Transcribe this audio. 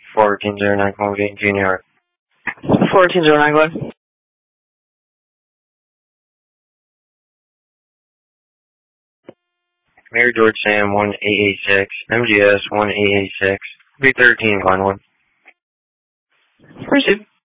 1409 Columbia, Junior. 1409, go ahead. Mary George Sam 1886, MGS 1886, B13 Glenwood. Proceed.